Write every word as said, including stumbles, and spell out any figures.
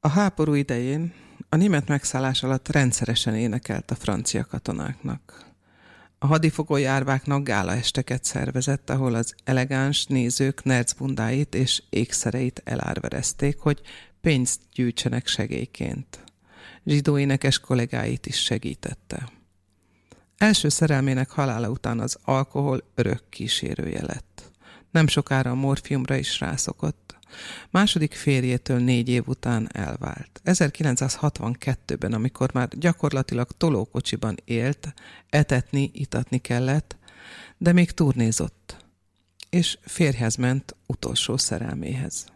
A háború idején a német megszállás alatt rendszeresen énekelt a francia katonáknak. A hadifogó árváknak gálaesteket szervezett, ahol az elegáns nézők nercbundáit és ékszereit elárverezték, hogy pénzt gyűjtsenek segélyként. Zsidó énekes kollégáit is segítette. Első szerelmének halála után az alkohol örök kísérője lett. Nem sokára a morfiumra is rászokott. Második férjétől négy év után elvált. ezerkilencszázhatvankettőben, amikor már gyakorlatilag tolókocsiban élt, etetni, itatni kellett, de még turnézott, és férjhez ment utolsó szerelméhez.